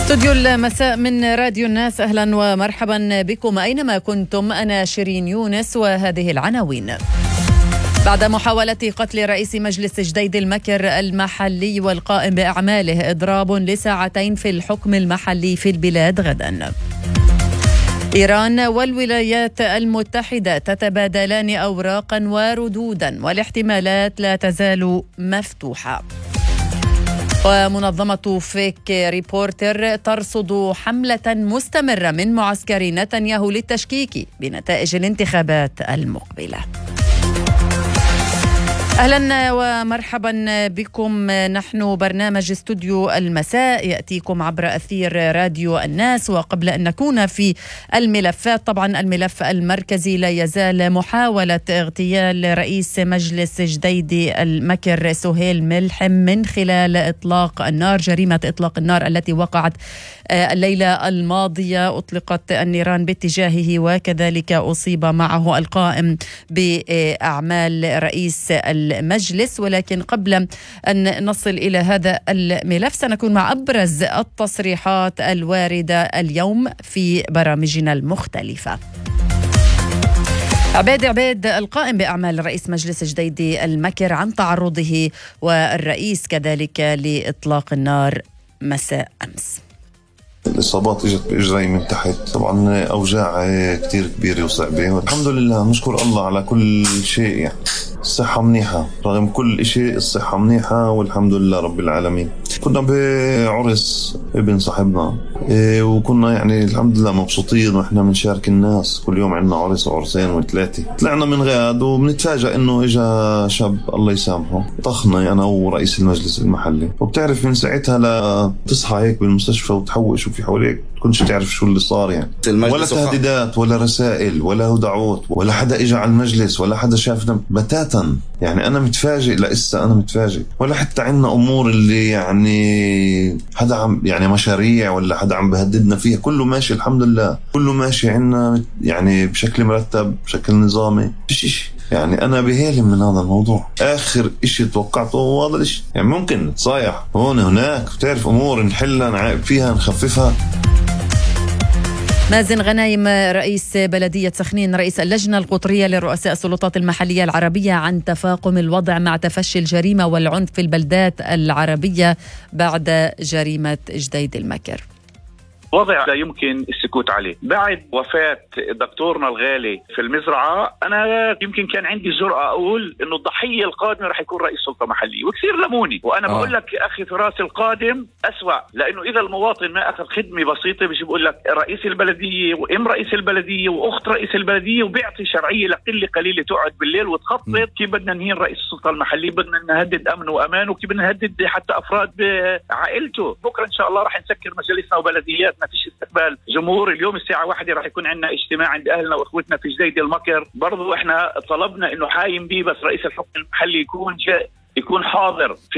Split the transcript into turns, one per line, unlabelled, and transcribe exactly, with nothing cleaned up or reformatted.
استوديو المساء من راديو الناس، أهلا ومرحبا بكم أينما كنتم. أنا شيرين يونس وهذه العناوين. بعد محاولة قتل رئيس مجلس جديد المكر المحلي والقائم بأعماله، إضراب لساعتين في الحكم المحلي في البلاد غدا. إيران والولايات المتحدة تتبادلان أوراقا وردودا، والاحتمالات لا تزال مفتوحة. ومنظمة فيك ريبورتر ترصد حملة مستمرة من معسكر نتنياهو للتشكيك بنتائج الانتخابات المقبلة. أهلا ومرحبا بكم. نحن برنامج استوديو المساء يأتيكم عبر أثير راديو الناس. وقبل أن نكون في الملفات، طبعا الملف المركزي لا يزال محاولة اغتيال رئيس مجلس جديد المكر سهيل ملحم من خلال إطلاق النار. جريمة إطلاق النار التي وقعت الليلة الماضية، أطلقت النيران باتجاهه، وكذلك أصيب معه القائم بأعمال رئيس المجلس. ولكن قبل أن نصل إلى هذا الملف، سنكون مع أبرز التصريحات الواردة اليوم في برامجنا المختلفة. عبيد عبيد القائم بأعمال رئيس مجلس جديد المكر عن تعرضه والرئيس كذلك لإطلاق النار مساء أمس.
الإصابات إجت بإجري من تحت، طبعا أوجاع كتير كبيرة وصعبة. الحمد لله، نشكر الله على كل شيء. يعني الصحة منيحة، رغم كل شيء الصحة منيحة والحمد لله رب العالمين. كنا بعرس ابن صاحبنا إيه، وكنا يعني الحمد لله مبسوطين، وإحنا بنشارك الناس. كل يوم عندنا عرس وعرسين وثلاثة. طلعنا من غاد وبنتفاجأ إنه إجا شاب الله يسامحه طخنا أنا ورئيس المجلس المحلي. وبتعرف من ساعتها لا تصحى هيك بالمستشفى وتحوش وفي حواليك كنتش تعرف شو اللي صار. يعني ولا تهديدات ولا رسائل ولا هدعوت ولا حدا اجى على المجلس ولا حدا شافنا بتاتا. يعني انا متفاجئ، لسه انا متفاجئ. ولا حتى عنا امور اللي يعني حدا عم يعني مشاريع ولا حدا عم بهددنا فيها. كله ماشي الحمد لله، كله ماشي عنا يعني بشكل مرتب بشكل نظامي. فيش اشي يعني أنا بهالم من هذا الموضوع. آخر إشي توقعته هو هذا الإشي. يعني ممكن نتصايح هون هناك، بتعرف أمور نحلها نعاقب فيها نخففها.
مازن غنايم رئيس بلدية سخنين رئيس اللجنة القطرية لرؤساء السلطات المحلية العربية عن تفاقم الوضع مع تفشي الجريمة والعنف في البلدات العربية بعد جريمة جديد المكر.
وضع لا يمكن السكوت عليه. بعد وفاة دكتورنا الغالي في المزرعة، أنا يمكن كان عندي جرأة أقول إنه الضحية القادمة رح يكون رئيس سلطة محلية، وكثير لموني. وأنا آه. بقول لك أخي فراس القادم أسوأ، لأنه إذا المواطن ما أخذ خدمة بسيطة بيجي بقول لك رئيس البلدية وإم رئيس البلدية وأخت رئيس البدية، وبيعطي شرعية لقلة قليلة تقعد بالليل وتخطط كيف بدنا نهين رئيس السلطة المحلية، بدنا نهدد أمنه وأمانه، كيف بدنا نهدد حتى أفراد بعائلته. بكرة إن شاء الله رح نسكر مجالسنا وبلديات، ما فيش استقبال جمهور. اليوم الساعة واحدة راح يكون عندنا اجتماع عند أهلنا وإخوتنا في جديد المكر. برضو إحنا طلبنا إنه حايم بيه، بس رئيس الحكم المحلي يكون جاء يكون حاضر في